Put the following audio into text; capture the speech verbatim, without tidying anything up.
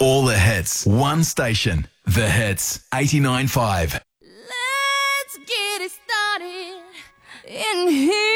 All the hits, one station. The Hits, eighty-nine point five. Let's get it started in here.